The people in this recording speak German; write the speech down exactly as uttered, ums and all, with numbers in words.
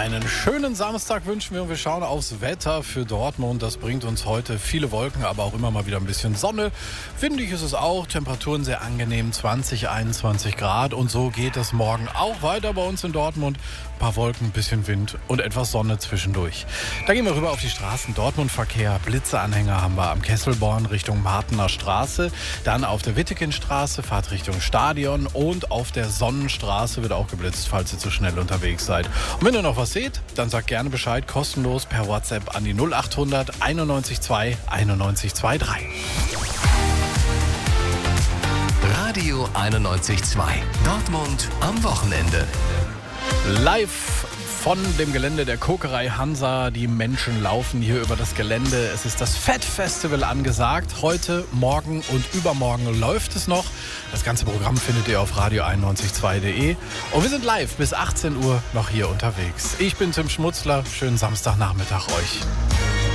Einen schönen Samstag wünschen wir und wir schauen aufs Wetter für Dortmund. Das bringt uns heute viele Wolken, aber auch immer mal wieder ein bisschen Sonne. Windig ist es auch, Temperaturen sehr angenehm, zwanzig, einundzwanzig Grad. Und so geht es morgen auch weiter bei uns in Dortmund. Ein paar Wolken, ein bisschen Wind und etwas Sonne zwischendurch. Dann gehen wir rüber auf die Straßen. Dortmund-Verkehr, Blitzeanhänger haben wir am Kesselborn Richtung Martener Straße. Dann auf der Wittekinstraße, Fahrt Richtung Stadion. Und auf der Sonnenstraße wird auch geblitzt, falls ihr zu schnell unterwegs seid. Und wenn ihr noch was seht, dann sagt gerne Bescheid, kostenlos per WhatsApp an die null acht hundert einundneunzig zwei einundneunzig dreiundzwanzig. Radio einundneunzig Komma zwei. Dortmund am Wochenende. Live von dem Gelände der Kokerei Hansa. Die Menschen laufen hier über das Gelände. Es ist das Fett-Festival angesagt. Heute, morgen und übermorgen läuft es noch. Das ganze Programm findet ihr auf radio einundneunzig Komma zwei punkt de. Und wir sind live bis achtzehn Uhr noch hier unterwegs. Ich bin Tim Schmutzler. Schönen Samstagnachmittag euch.